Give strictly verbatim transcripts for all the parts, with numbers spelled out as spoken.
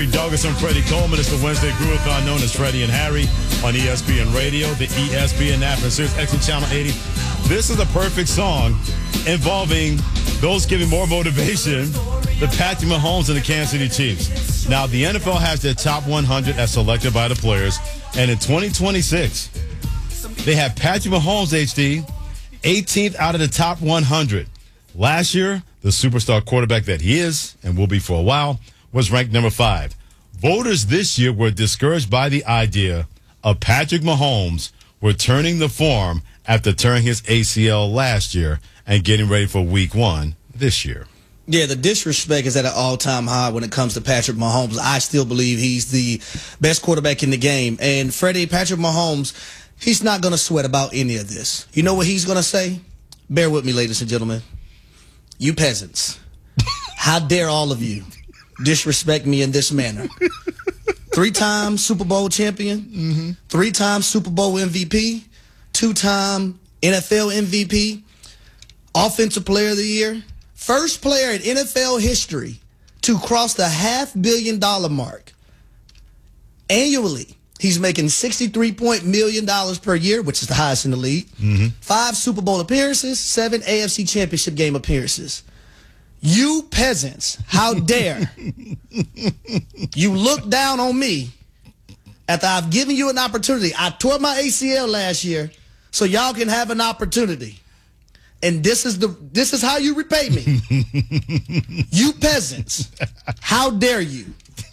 Douglas and Freddie Coleman. It's the Wednesday Groovathon known as Freddie and Harry on E S P N Radio, the E S P N app, and Sirius X M Channel eighty. This is a perfect song involving those giving more motivation, the Patrick Mahomes and the Kansas City Chiefs. Now, the N F L has their top one hundred as selected by the players, and in twenty twenty-six, they have Patrick Mahomes, H D, eighteenth out of the top one hundred. Last year, the superstar quarterback that he is and will be for a while was ranked number five. Voters this year were discouraged by the idea of Patrick Mahomes returning the form after tearing his A C L last year and getting ready for week one this year. Yeah, the disrespect is at an all-time high when it comes to Patrick Mahomes. I still believe he's the best quarterback in the game. And Freddie, Patrick Mahomes, he's not going to sweat about any of this. You know what he's going to say? Bear with me, ladies and gentlemen. You peasants, how dare all of you disrespect me in this manner? Three-time Super Bowl champion, mm-hmm. three-time Super Bowl M V P, two-time N F L M V P, Offensive Player of the Year, first player in N F L history to cross the half billion dollar mark. Annually, he's making sixty-three point million dollars per year, which is the highest in the league. Mm-hmm. Five Super Bowl appearances, seven A F C Championship game appearances. You peasants, how dare you look down on me after I've given you an opportunity. I tore my A C L last year so y'all can have an opportunity. And this is the this is how you repay me. You peasants, how dare you?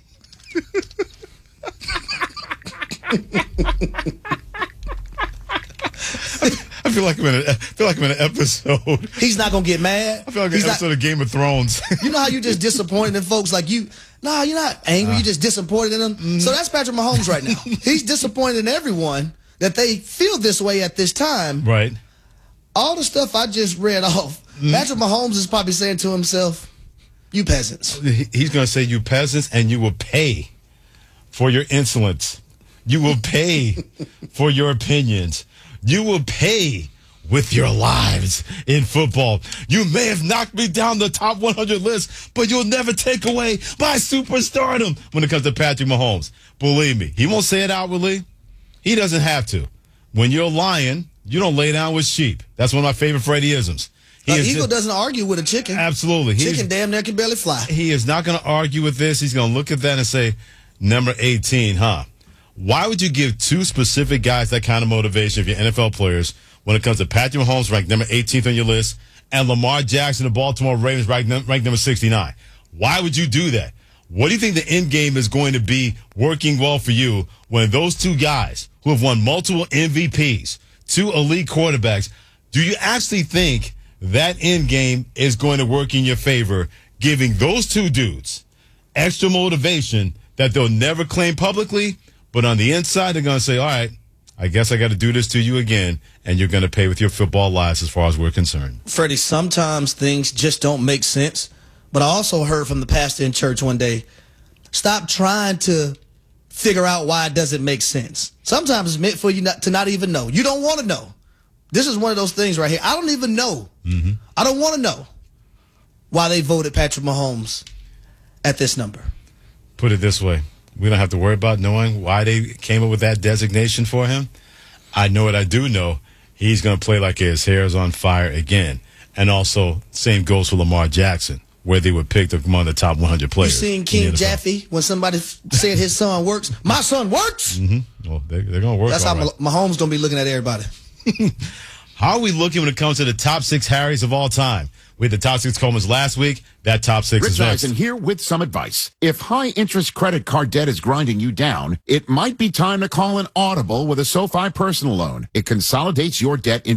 I feel like I'm in a, I feel like I'm in an episode. He's not gonna get mad. I feel like He's an episode not, of Game of Thrones. You know how you just disappointed in folks? Like you, nah, you're not angry. Uh, you're just disappointed in them. Mm-hmm. So that's Patrick Mahomes right now. He's disappointed in everyone that they feel this way at this time. Right. All the stuff I just read off, mm-hmm. Patrick Mahomes is probably saying to himself, "You peasants." He's gonna say, "You peasants," and you will pay for your insolence. You will pay for your opinions. You will pay with your lives in football. You may have knocked me down the top one hundred list, but you'll never take away my superstardom when it comes to Patrick Mahomes. Believe me, he won't say it outwardly. He doesn't have to. When you're a lion, you don't lay down with sheep. That's one of my favorite Freddie-isms. He An eagle just, doesn't argue with a chicken. Absolutely. Chicken He's, damn near can barely fly. He is not going to argue with this. He's going to look at that and say, number eighteen, huh? Why would you give two specific guys that kind of motivation if you're N F L players when it comes to Patrick Mahomes, ranked number eighteenth on your list, and Lamar Jackson, the Baltimore Ravens, ranked, ranked number sixty-nine? Why would you do that? What do you think the end game is going to be working well for you when those two guys who have won multiple M V Ps, two elite quarterbacks, do you actually think that end game is going to work in your favor, giving those two dudes extra motivation that they'll never claim publicly? But on the inside, they're going to say, all right, I guess I got to do this to you again, and you're going to pay with your football lives as far as we're concerned. Freddie, sometimes things just don't make sense. But I also heard from the pastor in church one day, stop trying to figure out why it doesn't make sense. Sometimes it's meant for you not, to not even know. You don't want to know. This is one of those things right here. I don't even know. Mm-hmm. I don't want to know why they voted Patrick Mahomes at this number. Put it this way. We don't have to worry about knowing why they came up with that designation for him. I know what I do know. He's going to play like his hair is on fire again. And also, same goes for Lamar Jackson, where they were picked among the top one hundred players. You seen King Jaffe when somebody said his son works? My son works? Mm-hmm. Well, they, they're going to work. That's how right. Mahomes going to be looking at everybody. How are we looking when it comes to the top six Harrys of all time? We had the top six Colemans last week. That top six Rich is next. Eisen here with some advice. If high-interest credit card debt is grinding you down, it might be time to call an Audible with a SoFi personal loan. It consolidates your debt into